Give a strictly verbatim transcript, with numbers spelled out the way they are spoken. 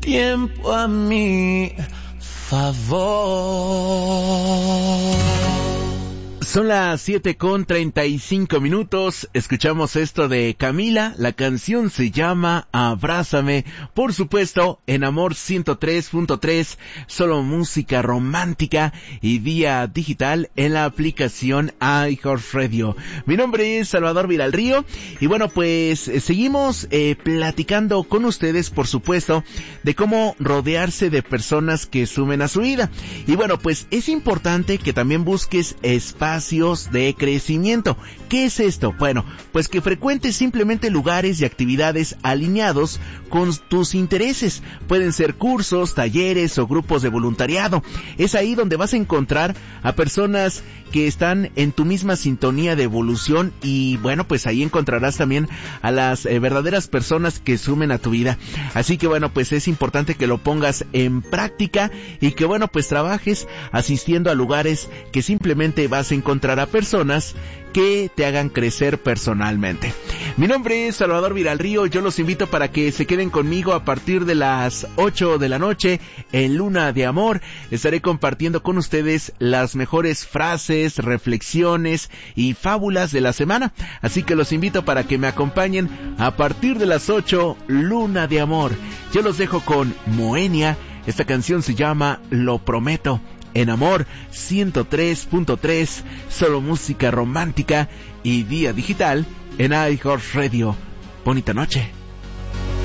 tiempo a mi favor. Son las siete con treinta y cinco minutos, escuchamos esto de Camila, la canción se llama Abrázame, por supuesto en Amor ciento tres punto tres, solo música romántica y vía digital en la aplicación iHeartRadio. Mi nombre es Salvador Villarrío y bueno, pues eh, seguimos eh, platicando con ustedes, por supuesto, de cómo rodearse de personas que sumen a su vida. Y bueno, pues es importante que también busques espacios de crecimiento. ¿Qué es esto? Bueno, pues que frecuentes simplemente lugares y actividades alineados con tus intereses. Pueden ser cursos, talleres o grupos de voluntariado. Es ahí donde vas a encontrar a personas que están en tu misma sintonía de evolución y bueno, pues ahí encontrarás también a las eh, verdaderas personas que sumen a tu vida. Así que bueno, pues es importante que lo pongas en práctica y que bueno, pues trabajes asistiendo a lugares que simplemente vas a encontrar a personas que te hagan crecer personalmente. Mi nombre es Salvador Villarrío, yo los invito para que se queden conmigo a partir de las ocho de la noche en Luna de Amor. Estaré compartiendo con ustedes las mejores frases, reflexiones y fábulas de la semana, así que los invito para que me acompañen a partir de las ocho, Luna de Amor. Yo los dejo con Moenia, esta canción se llama Lo Prometo. En Amor ciento tres punto tres, solo música romántica y vía digital en iHeartRadio. Bonita noche.